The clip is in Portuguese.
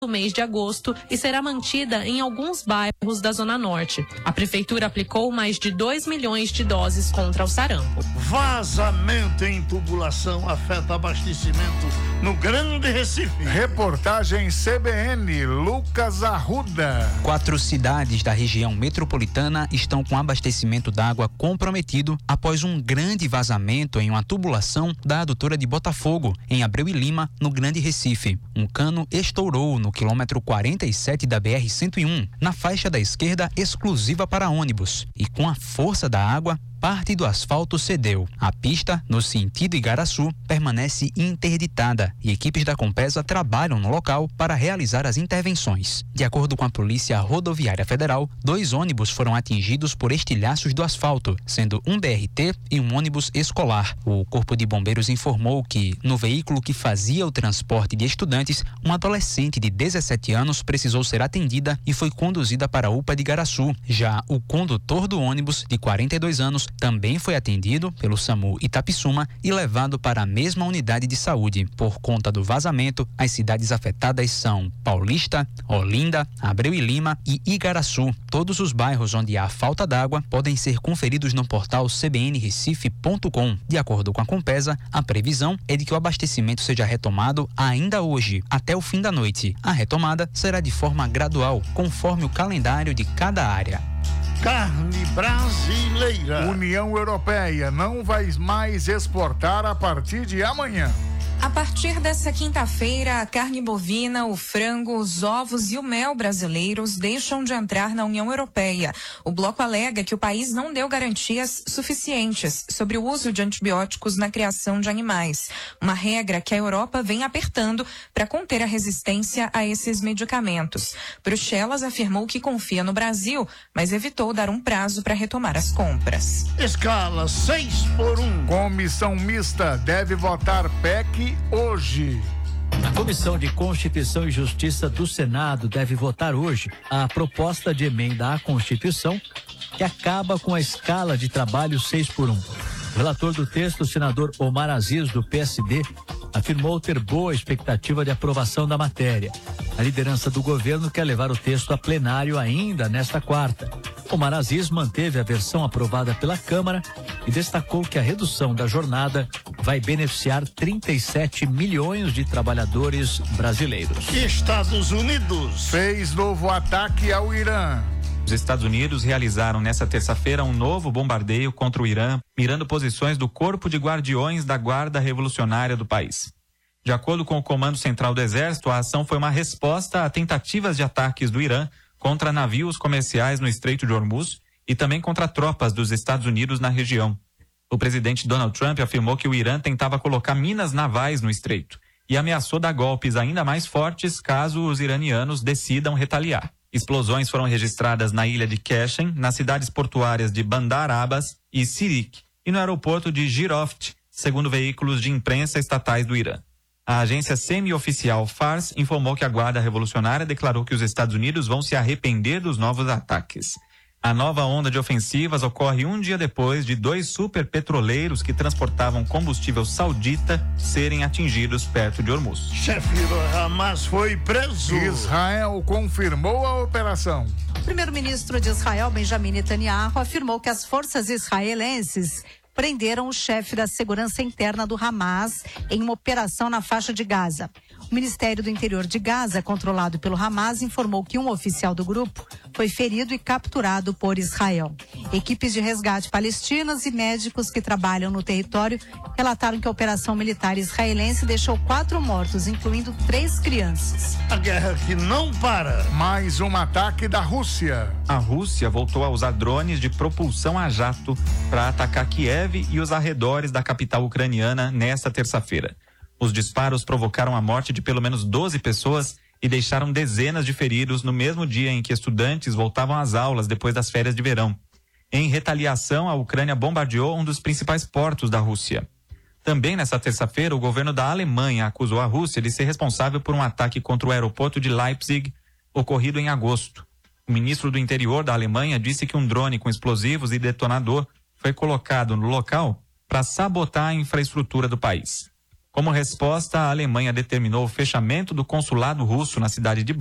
no mês de agosto e será mantida em alguns bairros da Zona Norte. A prefeitura aplicou mais de 2 milhões de doses contra o sarampo. Vazamento em tubulação afeta abastecimento no Grande Recife. Reportagem CBN, Lucas Arruda. 4 cidades da região metropolitana estão com abastecimento d'água comprometido após um grande vazamento em uma tubulação da adutora de Botafogo, em Abreu e Lima, no Grande Recife. Um cano estourou no quilômetro 47 da BR-101, na faixa da esquerda exclusiva para ônibus, e com a força da água, parte do asfalto cedeu. A pista, no sentido Igaraçu, permanece interditada e equipes da Compesa trabalham no local para realizar as intervenções. De acordo com a Polícia Rodoviária Federal, 2 ônibus foram atingidos por estilhaços do asfalto, sendo um BRT e um ônibus escolar. O Corpo de Bombeiros informou que, no veículo que fazia o transporte de estudantes, uma adolescente de 17 anos precisou ser atendida e foi conduzida para a UPA de Igaraçu. Já o condutor do ônibus, de 42 anos, também foi atendido pelo SAMU Itapissuma e levado para a mesma unidade de saúde. Por conta do vazamento, as cidades afetadas são Paulista, Olinda, Abreu e Lima e Igaraçu. Todos os bairros onde há falta d'água podem ser conferidos no portal cbnrecife.com. De acordo com a Compesa, a previsão é de que o abastecimento seja retomado ainda hoje, até o fim da noite. A retomada será de forma gradual, conforme o calendário de cada área. Carne brasileira. União Europeia não vai mais exportar a partir de amanhã. A partir dessa quinta-feira, a carne bovina, o frango, os ovos e o mel brasileiros deixam de entrar na União Europeia. O bloco alega que o país não deu garantias suficientes sobre o uso de antibióticos na criação de animais. Uma regra que a Europa vem apertando para conter a resistência a esses medicamentos. Bruxelas afirmou que confia no Brasil, mas evitou dar um prazo para retomar as compras. Escala 6x1. Comissão mista deve votar PEC hoje. A Comissão de Constituição e Justiça do Senado deve votar hoje a proposta de emenda à Constituição que acaba com a escala de trabalho 6x1. O relator do texto, o senador Omar Aziz, do PSD, afirmou ter boa expectativa de aprovação da matéria. A liderança do governo quer levar o texto a plenário ainda nesta quarta. Omar Aziz manteve a versão aprovada pela Câmara e destacou que a redução da jornada vai beneficiar 37 milhões de trabalhadores brasileiros. Estados Unidos fez novo ataque ao Irã. Os Estados Unidos realizaram nesta terça-feira um novo bombardeio contra o Irã, mirando posições do Corpo de Guardiões da Guarda Revolucionária do país. De acordo com o Comando Central do Exército, a ação foi uma resposta a tentativas de ataques do Irã contra navios comerciais no Estreito de Hormuz e também contra tropas dos Estados Unidos na região. O presidente Donald Trump afirmou que o Irã tentava colocar minas navais no estreito e ameaçou dar golpes ainda mais fortes caso os iranianos decidam retaliar. Explosões foram registradas na ilha de Keshem, nas cidades portuárias de Bandar Abbas e Sirik e no aeroporto de Giroft, segundo veículos de imprensa estatais do Irã. A agência semi-oficial Fars informou que a Guarda Revolucionária declarou que os Estados Unidos vão se arrepender dos novos ataques. A nova onda de ofensivas ocorre um dia depois de 2 superpetroleiros que transportavam combustível saudita serem atingidos perto de Hormuz. Chefe do Hamas foi preso. Israel confirmou a operação. O primeiro-ministro de Israel, Benjamin Netanyahu, afirmou que as forças israelenses prenderam o chefe da segurança interna do Hamas em uma operação na faixa de Gaza. O Ministério do Interior de Gaza, controlado pelo Hamas, informou que um oficial do grupo foi ferido e capturado por Israel. Equipes de resgate palestinas e médicos que trabalham no território relataram que a operação militar israelense deixou 4 mortos, incluindo 3 crianças. A guerra que não para. Mais um ataque da Rússia. A Rússia voltou a usar drones de propulsão a jato para atacar Kiev e os arredores da capital ucraniana nesta terça-feira. Os disparos provocaram a morte de pelo menos 12 pessoas e deixaram dezenas de feridos no mesmo dia em que estudantes voltavam às aulas depois das férias de verão. Em retaliação, a Ucrânia bombardeou um dos principais portos da Rússia. Também nesta terça-feira, o governo da Alemanha acusou a Rússia de ser responsável por um ataque contra o aeroporto de Leipzig, ocorrido em agosto. O ministro do Interior da Alemanha disse que um drone com explosivos e detonador foi colocado no local para sabotar a infraestrutura do país. Como resposta, a Alemanha determinou o fechamento do consulado russo na cidade de Bonn.